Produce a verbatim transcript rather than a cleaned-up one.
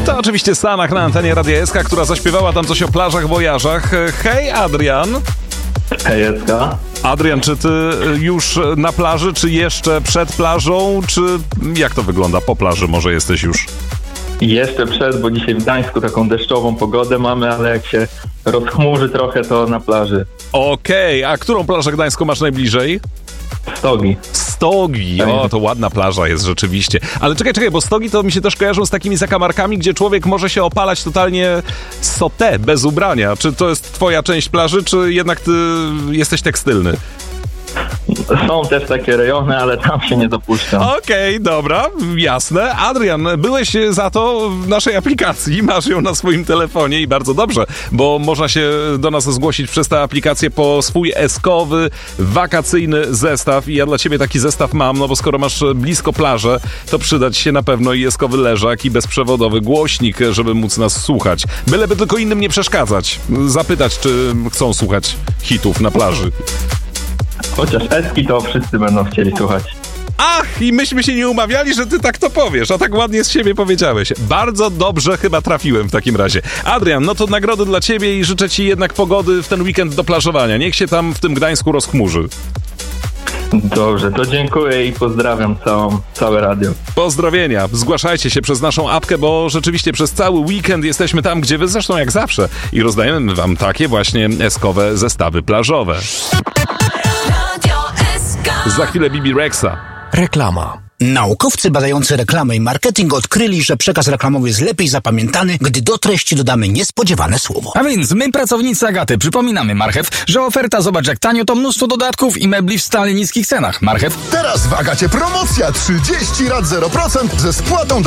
To oczywiście Sanach na antenie Radia S K, która zaśpiewała tam coś o plażach, wojażach. Hej, Adrian. Hej, S K. Adrian, czy ty już na plaży, czy jeszcze przed plażą, czy jak to wygląda? Po plaży może jesteś już? Jeszcze przed, bo dzisiaj w Gdańsku taką deszczową pogodę mamy, ale jak się rozchmurzy trochę, to na plaży. Okej, okay. A którą plażę gdańską masz najbliżej? Stogi. Stogi, o, to ładna plaża jest rzeczywiście. Ale czekaj, czekaj, bo Stogi to mi się też kojarzą z takimi zakamarkami, gdzie człowiek może się opalać totalnie sauté, bez ubrania. Czy to jest twoja część plaży, czy jednak ty jesteś tekstylny? Są też takie rejony, ale tam się nie dopuszczam. Okej, okay, dobra, jasne. Adrian, byłeś za to w naszej aplikacji, masz ją na swoim telefonie i bardzo dobrze, bo można się do nas zgłosić przez tę aplikację po swój eskowy, wakacyjny zestaw i ja dla ciebie taki zestaw mam, no bo skoro masz blisko plażę, to przydać się na pewno i eskowy leżak i bezprzewodowy głośnik, żeby móc nas słuchać. Byleby tylko innym nie przeszkadzać. Zapytać, czy chcą słuchać hitów na plaży. Chociaż eski to wszyscy będą chcieli słuchać. Ach, i myśmy się nie umawiali, że ty tak to powiesz, a tak ładnie z siebie powiedziałeś. Bardzo dobrze chyba trafiłem w takim razie. Adrian, no to nagrody dla ciebie i życzę ci jednak pogody w ten weekend do plażowania. Niech się tam w tym Gdańsku rozchmurzy. Dobrze, to dziękuję i pozdrawiam całą, całe radio. Pozdrowienia. Zgłaszajcie się przez naszą apkę, bo rzeczywiście przez cały weekend jesteśmy tam, gdzie wy, zresztą jak zawsze. I rozdajemy wam takie właśnie eskowe zestawy plażowe. Za chwilę Bibi Rexa. Reklama. Naukowcy badający reklamę i marketing odkryli, że przekaz reklamowy jest lepiej zapamiętany, gdy do treści dodamy niespodziewane słowo. A więc my, pracownicy Agaty, przypominamy Marchew, że oferta zobacz jak tanio to mnóstwo dodatków i mebli w stale niskich cenach. Marchew. Teraz w Agacie promocja trzydzieści rat zero procent ze spłatą do